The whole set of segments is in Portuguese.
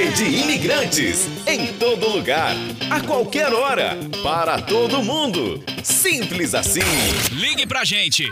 De imigrantes, em todo lugar, a qualquer hora, para todo mundo. Simples assim. Ligue pra gente.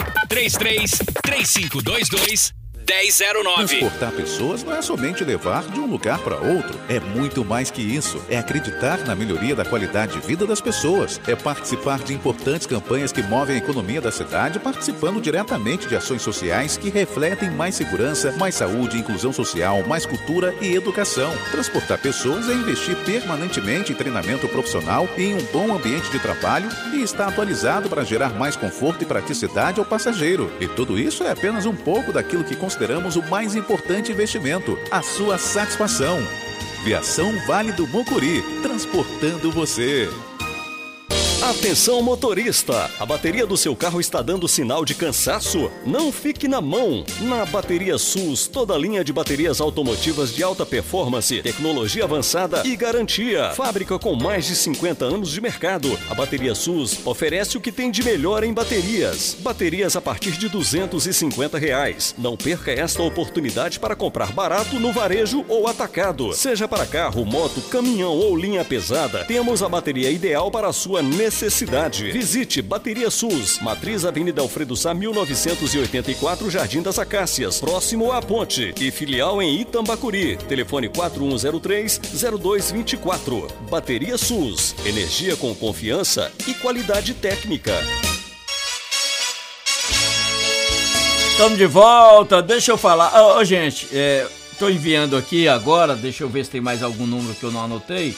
33-3522-1009. Transportar pessoas não é somente levar de um lugar para outro. É muito mais que isso. É acreditar na melhoria da qualidade de vida das pessoas. É participar de importantes campanhas que movem a economia da cidade, participando diretamente de ações sociais que refletem mais segurança, mais saúde, inclusão social, mais cultura e educação. Transportar pessoas é investir permanentemente em treinamento profissional e em um bom ambiente de trabalho e estar atualizado para gerar mais conforto e praticidade ao passageiro. E tudo isso é apenas um pouco daquilo que consideramos o mais importante investimento, a sua satisfação. Viação Vale do Mucuri, transportando você. Atenção motorista, a bateria do seu carro está dando sinal de cansaço? Não fique na mão. Na Bateria SUS, toda a linha de baterias automotivas de alta performance, tecnologia avançada e garantia. Fábrica com mais de 50 anos de mercado, a Bateria SUS oferece o que tem de melhor em baterias. Baterias a partir de R$250. Não perca esta oportunidade para comprar barato no varejo ou atacado. Seja para carro, moto, caminhão ou linha pesada, temos a bateria ideal para a sua necessidade. Visite Bateria SUS, Matriz Avenida Alfredo Sá, 1984, Jardim das Acácias, próximo à ponte, e filial em Itambacuri. Telefone 4103-0224. Bateria SUS, energia com confiança e qualidade técnica. Estamos de volta, deixa eu falar. Gente, tô enviando aqui agora, deixa eu ver se tem mais algum número que eu não anotei.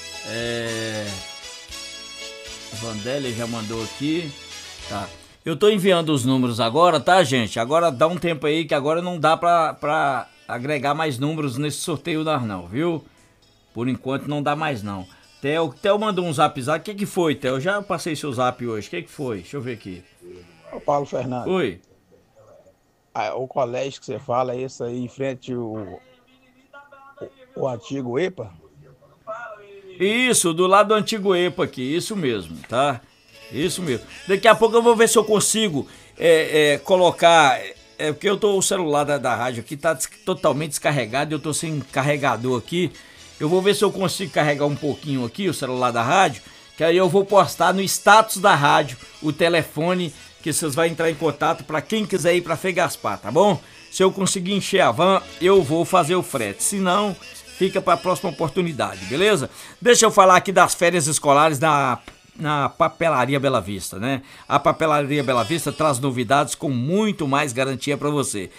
Vandélia já mandou aqui. Tá. Eu tô enviando os números agora, tá, gente? Agora dá um tempo aí que agora não dá pra agregar mais números nesse sorteio não, viu? Por enquanto não dá mais não. Theo mandou um zap. O que foi, Theo? Eu já passei seu zap hoje. O que foi? Deixa eu ver aqui. Ô Paulo Fernando. Oi. O colégio que você fala é esse aí em frente o antigo EPA? Isso, do lado do antigo EPA aqui, isso mesmo, tá? Isso mesmo. Daqui a pouco eu vou ver se eu consigo colocar... porque o celular da rádio aqui tá totalmente descarregado, eu tô sem carregador aqui. Eu vou ver se eu consigo carregar um pouquinho aqui o celular da rádio, que aí eu vou postar no status da rádio o telefone que vocês vão entrar em contato para quem quiser ir para Fegaspar, tá bom? Se eu conseguir encher a van, eu vou fazer o frete. Se não, fica para a próxima oportunidade, beleza? Deixa eu falar aqui das férias escolares na Papelaria Bela Vista, né? A Papelaria Bela Vista traz novidades com muito mais garantia para você.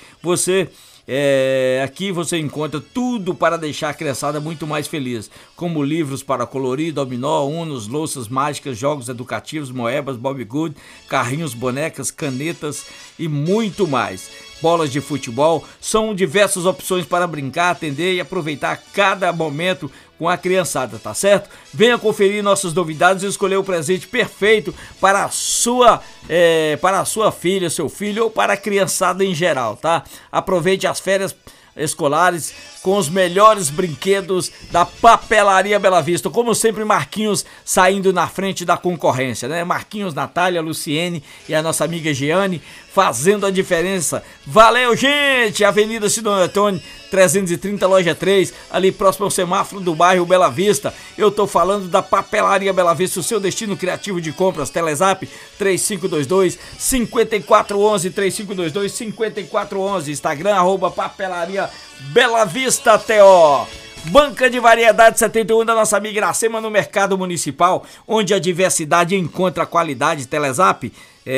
Aqui você encontra tudo para deixar a criançada muito mais feliz, como livros para colorir, dominó, unos, louças mágicas, jogos educativos, moebas, Bob Good, carrinhos, bonecas, canetas e muito mais. Bolas de futebol, são diversas opções para brincar, atender e aproveitar cada momento com a criançada, tá certo? Venha conferir nossas novidades e escolher o presente perfeito para a sua filha, seu filho ou para a criançada em geral, tá? Aproveite as férias escolares com os melhores brinquedos da Papelaria Bela Vista. Como sempre, Marquinhos saindo na frente da concorrência, né? Marquinhos, Natália, Luciene e a nossa amiga Giane fazendo a diferença. Valeu, gente! Avenida Sidônio Antônio, 330, loja 3, ali próximo ao semáforo do bairro Bela Vista. Eu tô falando da Papelaria Bela Vista, o seu destino criativo de compras. Telezap 3522-5411, 3522-5411. Instagram, @Papelaria Bela Vista TO. Banca de Variedade 71 da nossa amiga Iracema, no Mercado Municipal, onde a diversidade encontra a qualidade. Telezap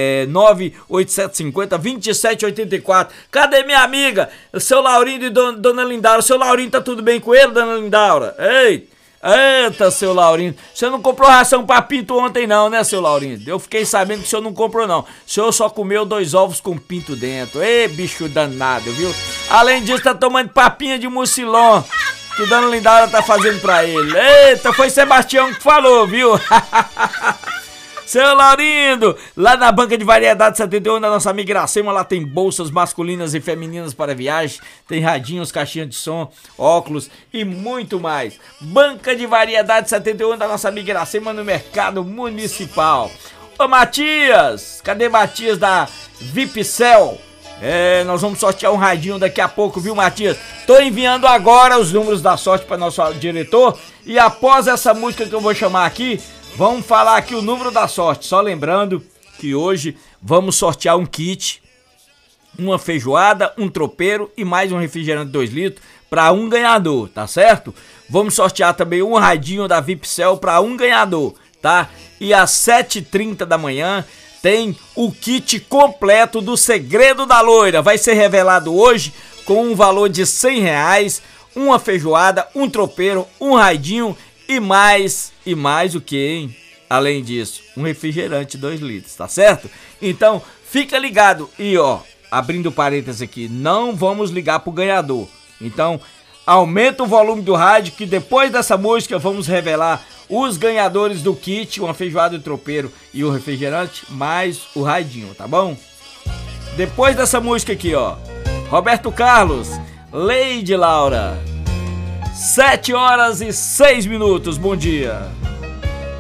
98750-2784. Cadê minha amiga? Seu Laurindo e Dona Lindaura. Seu Laurindo, tá tudo bem com ele, Dona Lindaura? Eita, seu Laurindo. Você não comprou ração pra pinto ontem não, né, seu Laurindo? Eu fiquei sabendo que o senhor não comprou não. O senhor só comeu 2 ovos com pinto dentro. Ei, bicho danado, viu? Além disso, tá tomando papinha de mucilon que Dona Lindaura tá fazendo pra ele. Eita, foi Sebastião que falou, viu? Seu Laurindo, lá na Banca de Variedade 71 da nossa amiga Iracema, lá tem bolsas masculinas e femininas para viagem, tem radinhos, caixinha de som, óculos e muito mais. Banca de Variedade 71 da nossa amiga Iracema, no Mercado Municipal. Ô Matias, cadê Matias da Vipcel? Nós vamos sortear um radinho daqui a pouco, viu, Matias? Tô enviando agora os números da sorte para nosso diretor. E após essa música que eu vou chamar aqui, vamos falar aqui o número da sorte. Só lembrando que hoje vamos sortear um kit, uma feijoada, um tropeiro e mais um refrigerante de 2 litros para um ganhador, tá certo? Vamos sortear também um radinho da Vipcel para um ganhador, tá? E às 7h30 da manhã tem o kit completo do Segredo da Loira. Vai ser revelado hoje com um valor de R$100, uma feijoada, um tropeiro, um radinho e mais o que, hein? Além disso, um refrigerante 2 litros, tá certo? Então, fica ligado. E ó, abrindo parênteses aqui, não vamos ligar pro ganhador. Então, aumenta o volume do rádio que depois dessa música vamos revelar os ganhadores do kit, uma feijoada, um tropeiro e o refrigerante, mais o radinho, tá bom? Depois dessa música aqui, ó, Roberto Carlos, Lady Laura, 7h06. Bom dia.